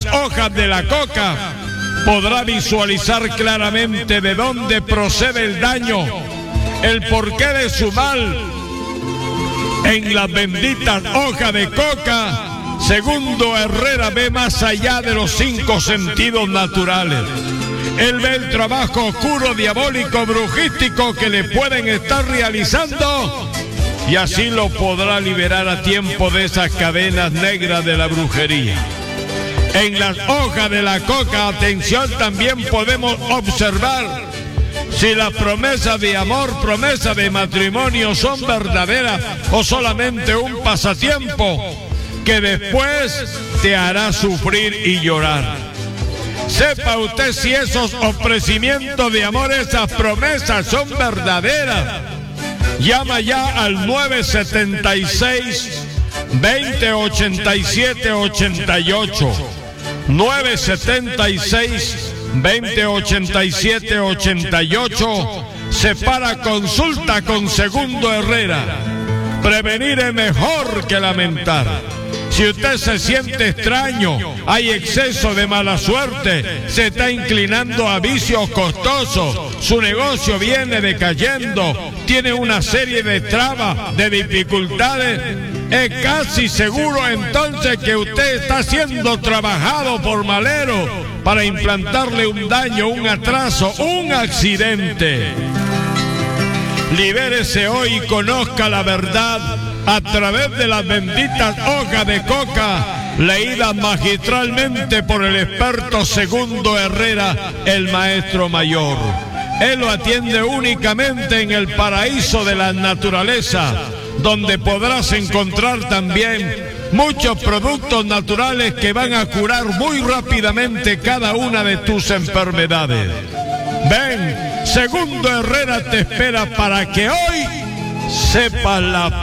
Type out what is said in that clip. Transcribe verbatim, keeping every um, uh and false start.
hojas de la coca, podrá visualizar claramente de dónde procede el daño, el porqué de su mal. En las benditas hojas de coca, Segundo Herrera ve más allá de los cinco sentidos naturales. Él ve el trabajo oscuro, diabólico, brujístico que le pueden estar realizando, y así lo podrá liberar a tiempo de esas cadenas negras de la brujería. En las hojas de la coca, atención, también podemos observar si las promesas de amor, promesas de matrimonio son verdaderas o solamente un pasatiempo que después te hará sufrir y llorar. Sepa usted si esos ofrecimientos de amor, esas promesas son verdaderas. Llama ya al nueve setenta y seis, veinte ochenta y siete ochenta y ocho. nueve setenta y seis, veinte ochenta y siete ochenta y ocho. Separa consulta con Segundo Herrera. Prevenir es mejor que lamentar. Si usted se siente extraño, hay exceso de mala suerte, se está inclinando a vicios costosos, su negocio viene decayendo, tiene una serie de trabas, de dificultades, es casi seguro entonces que usted está siendo trabajado por malero para implantarle un daño, un atraso, un accidente. Libérese hoy y conozca la verdad a través de las benditas hojas de coca, leídas magistralmente por el experto Segundo Herrera, el maestro mayor. Él lo atiende únicamente en el paraíso de la naturaleza, donde podrás encontrar también muchos productos naturales que van a curar muy rápidamente cada una de tus enfermedades. Ven, Segundo Herrera te espera para que hoy sepas la